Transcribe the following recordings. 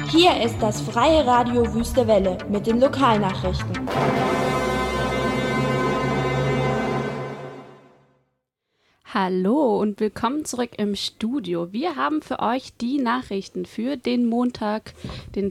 Hier ist das Freie Radio Wüste Welle mit den Lokalnachrichten. Hallo und willkommen zurück im Studio. Wir haben für euch die Nachrichten für den Montag, den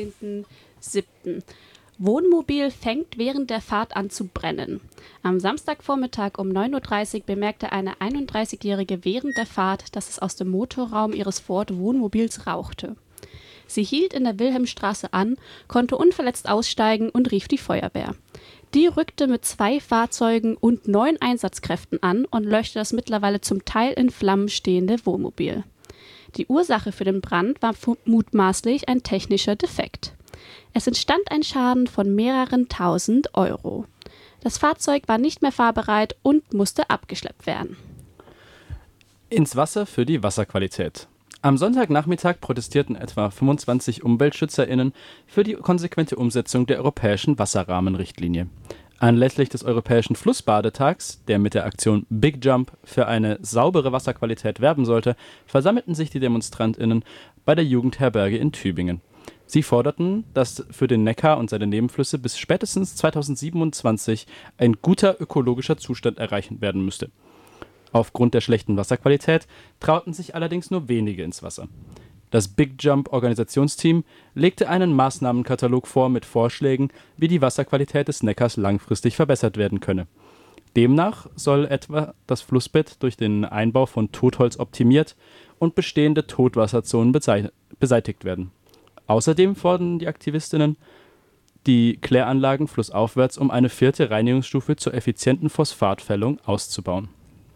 13.07. Wohnmobil fängt während der Fahrt an zu brennen. Am Samstagvormittag um 9:30 Uhr bemerkte eine 31-Jährige während der Fahrt, dass es aus dem Motorraum ihres Ford-Wohnmobils rauchte. Sie hielt in der Wilhelmstraße an, konnte unverletzt aussteigen und rief die Feuerwehr. Die rückte mit 2 Fahrzeugen und 9 Einsatzkräften an und löschte das mittlerweile zum Teil in Flammen stehende Wohnmobil. Die Ursache für den Brand war mutmaßlich ein technischer Defekt. Es entstand ein Schaden von mehreren tausend Euro. Das Fahrzeug war nicht mehr fahrbereit und musste abgeschleppt werden. Ins Wasser für die Wasserqualität. Am Sonntagnachmittag protestierten etwa 25 UmweltschützerInnen für die konsequente Umsetzung der europäischen Wasserrahmenrichtlinie. Anlässlich des Europäischen Flussbadetags, der mit der Aktion Big Jump für eine saubere Wasserqualität werben sollte, versammelten sich die DemonstrantInnen bei der Jugendherberge in Tübingen. Sie forderten, dass für den Neckar und seine Nebenflüsse bis spätestens 2027 ein guter ökologischer Zustand erreicht werden müsste. Aufgrund der schlechten Wasserqualität trauten sich allerdings nur wenige ins Wasser. Das Big Jump Organisationsteam legte einen Maßnahmenkatalog vor mit Vorschlägen, wie die Wasserqualität des Neckars langfristig verbessert werden könne. Demnach soll etwa das Flussbett durch den Einbau von Totholz optimiert und bestehende Totwasserzonen beseitigt werden. Außerdem fordern die Aktivistinnen, die Kläranlagen flussaufwärts um eine 4. Reinigungsstufe zur effizienten Phosphatfällung auszubauen.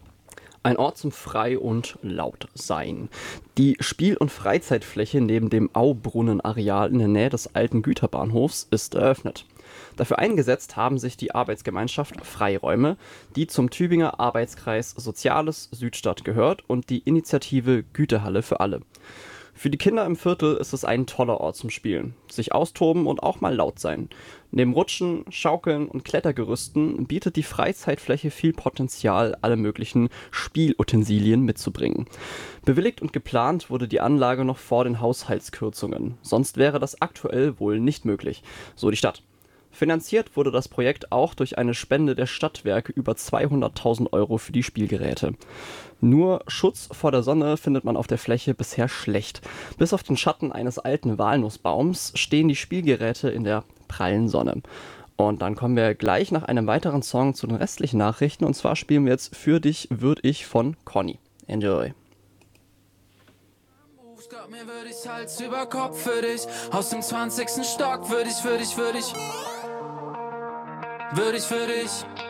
Ein Ort zum Frei und Laut sein. Die Spiel- und Freizeitfläche neben dem Aubrunnenareal in der Nähe des alten Güterbahnhofs ist eröffnet. Dafür eingesetzt haben sich die Arbeitsgemeinschaft Freiräume, die zum Tübinger Arbeitskreis Soziales Südstadt gehört, und die Initiative Güterhalle für alle. Für die Kinder im Viertel ist es ein toller Ort zum Spielen, sich austoben und auch mal laut sein. Neben Rutschen, Schaukeln und Klettergerüsten bietet die Freizeitfläche viel Potenzial, alle möglichen Spielutensilien mitzubringen. Bewilligt und geplant wurde die Anlage noch vor den Haushaltskürzungen, sonst wäre das aktuell wohl nicht möglich, so die Stadt. Finanziert wurde das Projekt auch durch eine Spende der Stadtwerke über 200.000 Euro für die Spielgeräte. Nur Schutz vor der Sonne findet man auf der Fläche bisher schlecht. Bis auf den Schatten eines alten Walnussbaums stehen die Spielgeräte in der prallen Sonne. Und dann kommen wir gleich nach einem weiteren Song zu den restlichen Nachrichten. Und zwar spielen wir jetzt Für dich würd ich von Conny. Enjoy. Glaub mir, würd ich Hals über Kopf für dich. Aus dem 20. Stock würd ich für dich. Würde ich für dich.